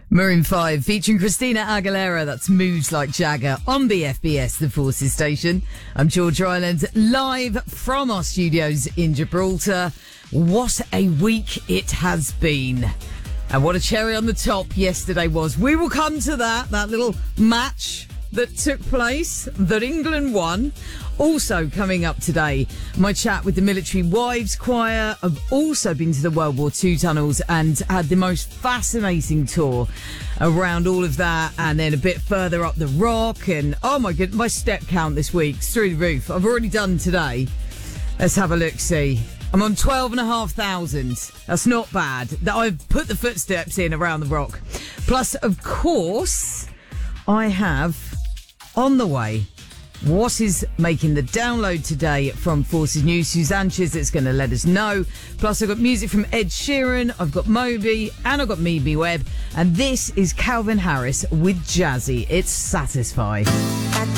Maroon 5 featuring Christina Aguilera. That's Moves Like Jagger on BFBS, the Forces station. I'm George Ryland, live from our studios in Gibraltar. What a week it has been. And what a cherry on the top yesterday was. We will come to that little match that took place, that England won. Also coming up today, my chat with the Military Wives Choir. I've also been to the World War II tunnels and had the most fascinating tour around all of that, and then a bit further up the rock. And oh my goodness, my step count this week's through the roof. I've already done today. Let's have a look-see. I'm on 12,500. That's not bad. I've put the footsteps in around the rock. Plus, of course, I have on the way what is making the download today from Forces News. Suzanne Chislett's going to let us know. Plus, I've got music from Ed Sheeran, I've got Moby, and I've got Mimi Webb. And this is Calvin Harris with Jazzy. It's Satisfy.